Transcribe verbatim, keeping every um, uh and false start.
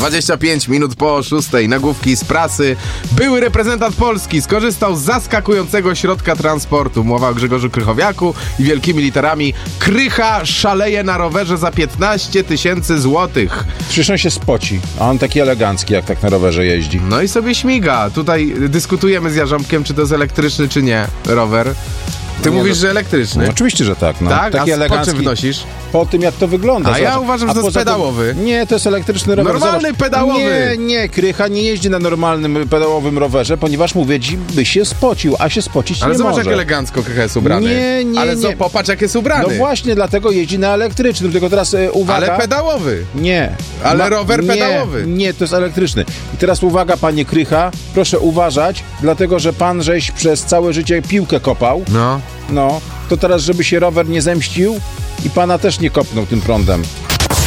dwadzieścia pięć minut po szóstej. Nagłówki z prasy. Były reprezentant Polski skorzystał z zaskakującego środka transportu. Mowa o Grzegorzu Krychowiaku i wielkimi literami: Krycha szaleje na rowerze za piętnaście tysięcy złotych. Przecież on się spoci, a on taki elegancki, jak tak na rowerze jeździ. No i sobie śmiga. Tutaj dyskutujemy z Jarząbkiem, czy to jest elektryczny, czy nie rower. Ty No nie, mówisz, no, że elektryczny. No, oczywiście, że tak. No. Tak? Taki A elegancki. po czym wnosisz? Po tym, jak to wygląda. A ja Zobacz. uważam, że to jest poza tym- pedałowy. Nie, to jest elektryczny rower. Normalny Zobacz. pedałowy. Nie, nie, Krycha nie jeździ na normalnym pedałowym rowerze, ponieważ, mówię ci, by się spocił, a się spocić Ale nie zobacz, może. jak elegancko Krycha jest ubrany. Nie, nie, Ale nie. zo- popatrz, jak jest ubrany. No właśnie, dlatego jeździ na elektrycznym. Tylko teraz e, uwaga. Ale pedałowy. Nie. Ale rower pedałowy. Nie, nie, to jest elektryczny. I teraz uwaga, panie Krycha, proszę uważać, dlatego, że pan żeś przez całe życie piłkę kopał, No. no, to teraz, żeby się rower nie zemścił i pana też nie kopnął tym prądem.